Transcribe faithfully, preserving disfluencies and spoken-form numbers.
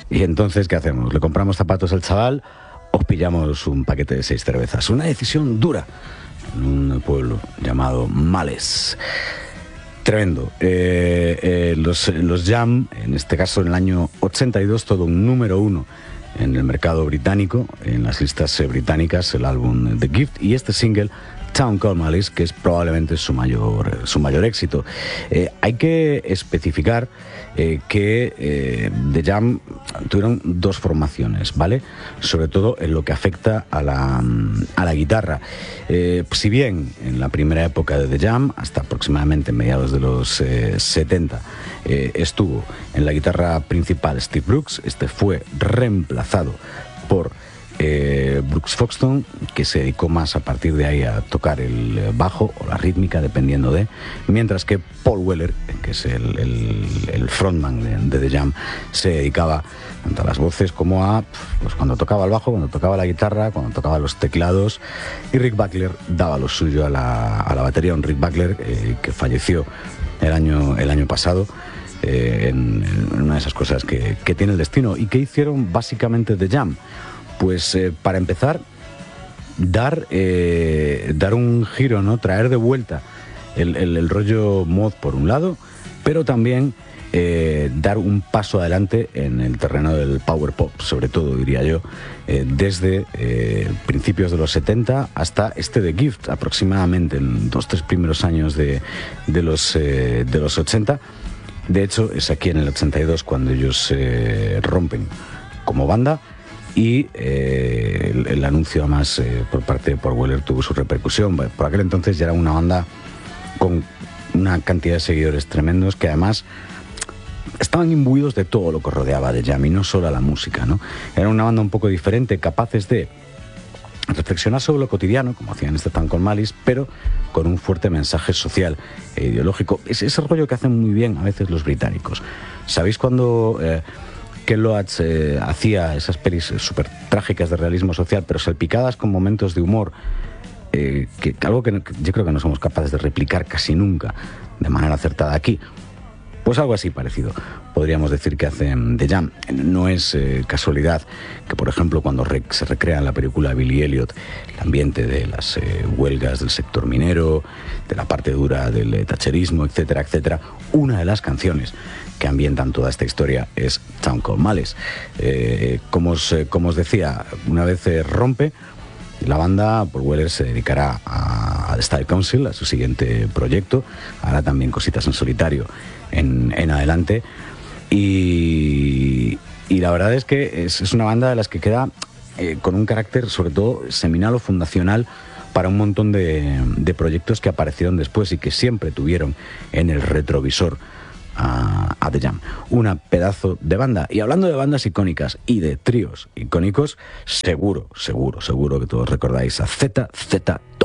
Y entonces, ¿qué hacemos? ¿Le compramos zapatos al chaval o pillamos un paquete de seis cervezas? Una decisión dura en un pueblo llamado Males. Tremendo. Eh, eh, los, los Jam, en este caso en el año ochenta y dos, todo un número uno en el mercado británico, en las listas eh, británicas, el álbum The Gift y este single Town Called Malice, que es probablemente su mayor, su mayor éxito. Eh, hay que especificar eh, que eh, The Jam tuvieron dos formaciones, ¿vale? Sobre todo en lo que afecta a la, a la guitarra. Eh, si bien en la primera época de The Jam, hasta aproximadamente mediados de los eh, setenta, eh, estuvo en la guitarra principal Steve Brooks, este fue reemplazado por Eh, Brooks Foxton, que se dedicó más a partir de ahí a tocar el bajo o la rítmica, dependiendo de, mientras que Paul Weller, que es el, el, el frontman de, de The Jam, se dedicaba tanto a las voces como a, pues cuando tocaba el bajo, cuando tocaba la guitarra, cuando tocaba los teclados, y Rick Buckler daba lo suyo a la, a la batería, un Rick Buckler eh, que falleció el año, el año pasado. Eh, en, en una de esas cosas que, que tiene el destino. ¿Y que hicieron básicamente The Jam? Pues eh, para empezar, dar, eh, dar un giro, ¿no? Traer de vuelta el, el, el rollo mod por un lado, pero también eh, dar un paso adelante en el terreno del power pop, sobre todo, diría yo, eh, desde eh, principios de los setenta hasta este The Gift, aproximadamente en los tres primeros años de, de, los, eh, de los ochenta. De hecho, es aquí en el ochenta y dos cuando ellos eh, rompen como banda. Y eh, el, el anuncio además eh, por parte de Paul Weller tuvo su repercusión. Por aquel entonces ya era una banda con una cantidad de seguidores tremendos que además estaban imbuidos de todo lo que rodeaba de Jam y no solo a la música, ¿no? Era una banda un poco diferente, capaces de reflexionar sobre lo cotidiano, como hacían este Town Called Malice, pero con un fuerte mensaje social e ideológico. Es ese rollo que hacen muy bien a veces los británicos. ¿Sabéis cuando Eh, Ken Loach eh, hacía esas pelis súper trágicas de realismo social, pero salpicadas con momentos de humor, eh, que, algo que, que yo creo que no somos capaces de replicar casi nunca de manera acertada aquí? Pues algo así parecido podríamos decir que hacen The Jam. No es eh, casualidad que, por ejemplo, cuando re se recrea en la película Billy Elliot el ambiente de las eh, huelgas del sector minero, de la parte dura del eh, tacherismo, etcétera, etcétera, una de las canciones que ambientan toda esta historia es Town Called Malice. Eh, como, os, eh, como os decía, una vez eh, rompe la banda, Paul Weller se dedicará a, a The Style Council, a su siguiente proyecto, hará también cositas en solitario en, en adelante, y, y la verdad es que es, es una banda de las que queda eh, con un carácter sobre todo seminal o fundacional para un montón de, de proyectos que aparecieron después y que siempre tuvieron en el retrovisor a, a The Jam. Una pedazo de banda. Y hablando de bandas icónicas y de tríos icónicos, seguro, seguro, seguro que todos recordáis a Z Z